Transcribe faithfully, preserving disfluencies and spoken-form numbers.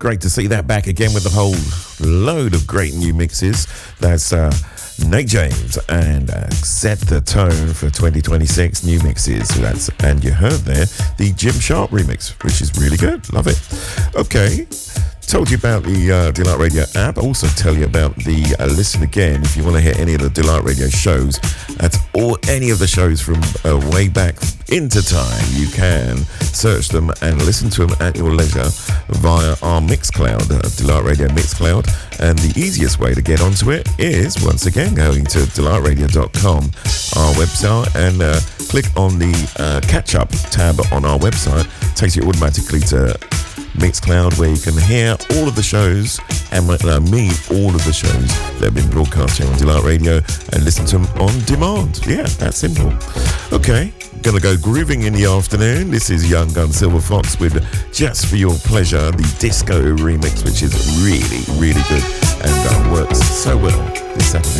Great to see that back again with a whole load of great new mixes. That's uh, Nate James and uh, Set the Tone for twenty twenty-six new mixes. That's and you heard there the Jim Sharp remix, which is really good. Love it. Okay. Told you about the uh, Delight Radio app. Also tell you about the uh, Listen Again. If you want to hear any of the Delight Radio shows, that's all any of the shows from uh, way back into time, you can search them and listen to them at your leisure via our Mixcloud, uh, Delight Radio Mixcloud. And the easiest way to get onto it is, once again, going to delight radio dot com, our website, and uh, click on the uh, catch-up tab on our website. It takes you automatically to Mixcloud, where you can hear all of the shows and uh, me all of the shows that have been broadcasting on Delight Radio and listen to them on demand. Yeah, that's simple. Okay, gonna go grooving in the afternoon. This is Young Gun Silver Fox with Just For Your Pleasure, the disco remix, which is really, really good and uh, works so well this Saturday.